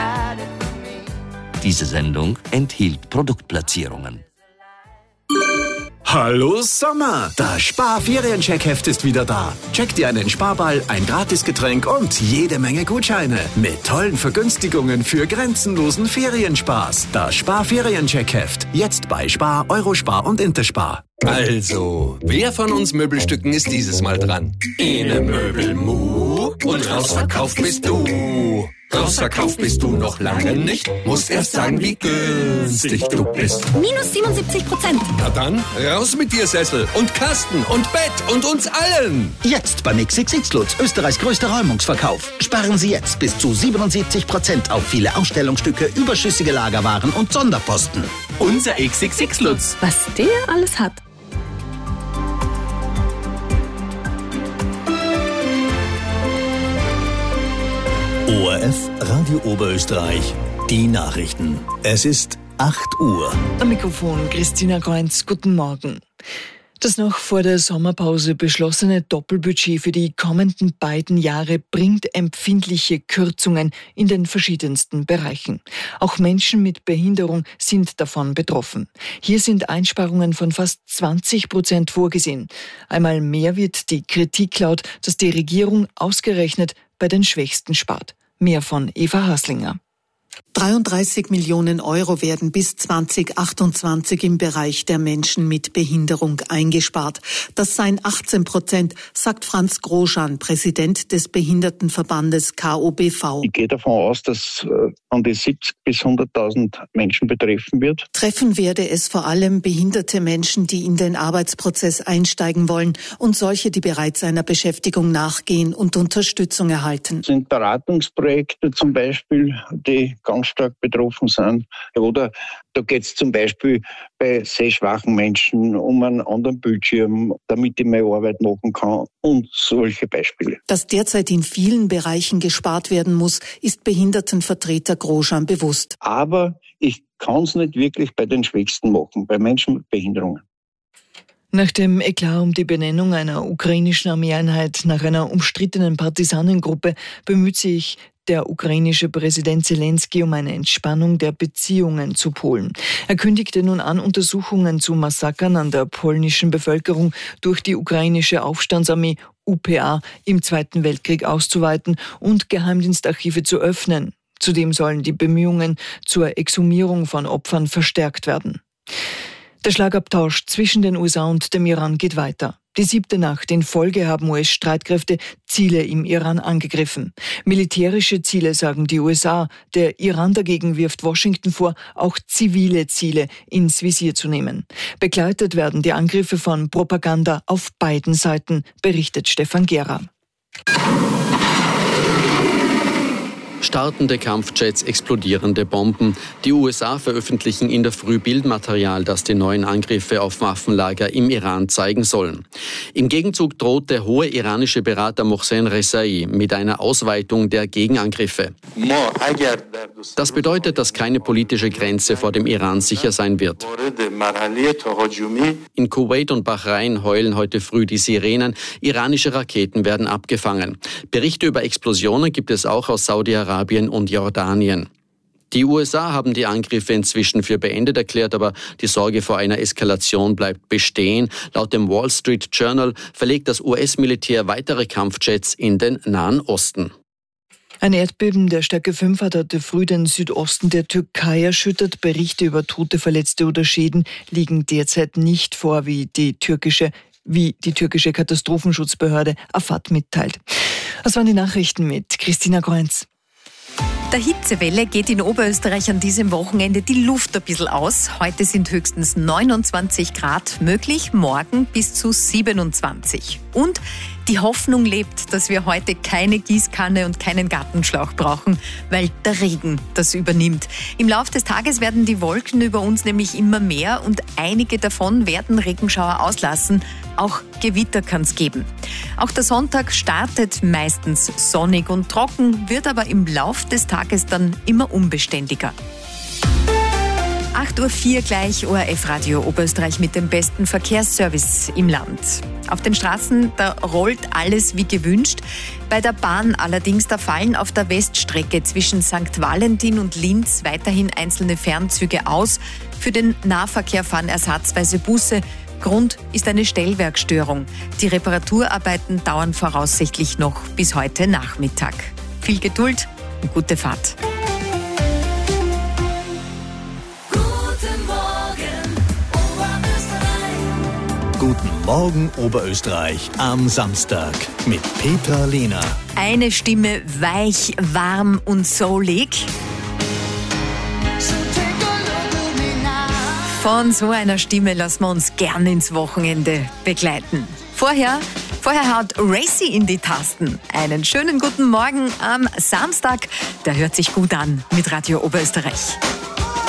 Diese Sendung enthielt Produktplatzierungen. Hallo Sommer! Das Spar-Feriencheckheft ist wieder da. Check dir einen Sparball, ein Gratisgetränk und jede Menge Gutscheine. Mit tollen Vergünstigungen für grenzenlosen Ferienspaß. Das Spar-Feriencheckheft. Jetzt bei Spar, Eurospar und Interspar. Also, wer von uns Möbelstücken ist dieses Mal dran? Ene Möbel Mu und rausverkauft bist du. Rausverkauft bist du noch lange nicht. Musst erst sagen, wie günstig du bist. Minus 77%. Na dann, raus mit dir, Sessel und Kasten und Bett und uns allen. Jetzt beim XXX Lutz, Österreichs größter Räumungsverkauf. Sparen Sie jetzt bis zu 77% auf viele Ausstellungsstücke, überschüssige Lagerwaren und Sonderposten. Unser XXX Lutz. Was der alles hat. ORF Radio Oberösterreich, die Nachrichten. Es ist 8 Uhr. Am Mikrofon Christina Kreunz, guten Morgen. Das noch vor der Sommerpause beschlossene Doppelbudget für die kommenden beiden Jahre bringt empfindliche Kürzungen in den verschiedensten Bereichen. Auch Menschen mit Behinderung sind davon betroffen. Hier sind Einsparungen von fast 20% vorgesehen. Einmal mehr wird die Kritik laut, dass die Regierung ausgerechnet bei den Schwächsten spart. Mehr von Eva Haslinger. 33 Millionen Euro werden bis 2028 im Bereich der Menschen mit Behinderung eingespart. Das seien 18%, sagt Franz Groschan, Präsident des Behindertenverbandes KOBV. Ich gehe davon aus, dass an die 70.000 bis 100.000 Menschen betreffen wird. Treffen werde es vor allem behinderte Menschen, die in den Arbeitsprozess einsteigen wollen und solche, die bereits einer Beschäftigung nachgehen und Unterstützung erhalten. Das sind Beratungsprojekte zum Beispiel, die ganz stark betroffen sind. Oder da geht es zum Beispiel bei sehschwachen Menschen um einen anderen Bildschirm, damit ich meine Arbeit machen kann und solche Beispiele. Dass derzeit in vielen Bereichen gespart werden muss, ist Behindertenvertreter Groschan bewusst. Aber ich kann es nicht wirklich bei den Schwächsten machen, bei Menschen mit Behinderungen. Nach dem Eklat um die Benennung einer ukrainischen Armeeeinheit nach einer umstrittenen Partisanengruppe bemüht sich der ukrainische Präsident Zelensky um eine Entspannung der Beziehungen zu Polen. Er kündigte nun an, Untersuchungen zu Massakern an der polnischen Bevölkerung durch die ukrainische Aufstandsarmee UPA im Zweiten Weltkrieg auszuweiten und Geheimdienstarchive zu öffnen. Zudem sollen die Bemühungen zur Exhumierung von Opfern verstärkt werden. Der Schlagabtausch zwischen den USA und dem Iran geht weiter. Die 7. Nacht in Folge haben US-Streitkräfte Ziele im Iran angegriffen. Militärische Ziele, sagen die USA. Der Iran dagegen wirft Washington vor, auch zivile Ziele ins Visier zu nehmen. Begleitet werden die Angriffe von Propaganda auf beiden Seiten, berichtet Stefan Gera. Startende Kampfjets, explodierende Bomben. Die USA veröffentlichen in der Früh Bildmaterial, das die neuen Angriffe auf Waffenlager im Iran zeigen sollen. Im Gegenzug droht der hohe iranische Berater Mohsen Rezaei mit einer Ausweitung der Gegenangriffe. Das bedeutet, dass keine politische Grenze vor dem Iran sicher sein wird. In Kuwait und Bahrain heulen heute früh die Sirenen. Iranische Raketen werden abgefangen. Berichte über Explosionen gibt es auch aus Saudi-Arabien und Jordanien. Die USA haben die Angriffe inzwischen für beendet erklärt, aber die Sorge vor einer Eskalation bleibt bestehen. Laut dem Wall Street Journal verlegt das US-Militär weitere Kampfjets in den Nahen Osten. Ein Erdbeben der Stärke 5 hat heute früh den Südosten der Türkei erschüttert. Berichte über Tote, Verletzte oder Schäden liegen derzeit nicht vor, wie die türkische Katastrophenschutzbehörde AFAD mitteilt. Das waren die Nachrichten mit Christina Kreunz. Der Hitzewelle geht in Oberösterreich an diesem Wochenende die Luft ein bisschen aus. Heute sind höchstens 29 Grad möglich, morgen bis zu 27. Und die Hoffnung lebt, dass wir heute keine Gießkanne und keinen Gartenschlauch brauchen, weil der Regen das übernimmt. Im Laufe des Tages werden die Wolken über uns nämlich immer mehr und einige davon werden Regenschauer auslassen. Auch Gewitter kann es geben. Auch der Sonntag startet meistens sonnig und trocken, wird aber im Laufe des Tages dann immer unbeständiger. 8.04 Uhr gleich ORF Radio Oberösterreich mit dem besten Verkehrsservice im Land. Auf den Straßen, da rollt alles wie gewünscht. Bei der Bahn allerdings, da fallen auf der Weststrecke zwischen St. Valentin und Linz weiterhin einzelne Fernzüge aus. Für den Nahverkehr fahren ersatzweise Busse. Grund ist eine Stellwerkstörung. Die Reparaturarbeiten dauern voraussichtlich noch bis heute Nachmittag. Viel Geduld und gute Fahrt. Guten Morgen Oberösterreich am Samstag mit Petra Lehner. Eine Stimme weich, warm und soulig. Von so einer Stimme lassen wir uns gern ins Wochenende begleiten. Vorher haut Racy in die Tasten. Einen schönen guten Morgen am Samstag. Der hört sich gut an mit Radio Oberösterreich.